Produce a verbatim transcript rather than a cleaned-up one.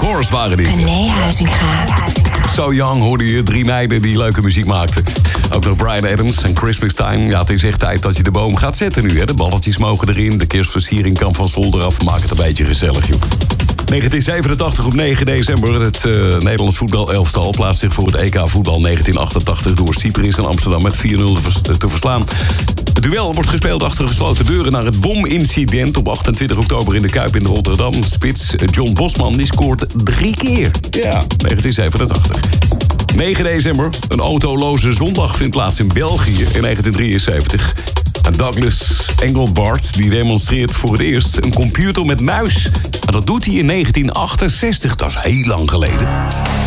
Doors waren die. René Huizinga. So Young hoorde je, drie meiden die leuke muziek maakten. Ook nog Bryan Adams en Christmas Time. Ja, het is echt tijd dat je de boom gaat zetten nu. Hè. De balletjes mogen erin, de kerstversiering kan van zolder af. Maak het een beetje gezellig, joh. negentien zevenentachtig op negen december. Het uh, Nederlands voetbalelftal plaatst zich voor het E K voetbal negentien achtentachtig... door Cyprus en Amsterdam met vier nul te verslaan. Het duel wordt gespeeld achter gesloten deuren naar het bomincident op achtentwintig oktober in de Kuip in Rotterdam. Spits John Bosman die scoort drie keer. Ja, negentien zevenentachtig. negen december, een autoloze zondag vindt plaats in België in negentien drieënzeventig. En Douglas Engelbart die demonstreert voor het eerst een computer met muis. En dat doet hij in negentien achtenzestig, dat is heel lang geleden.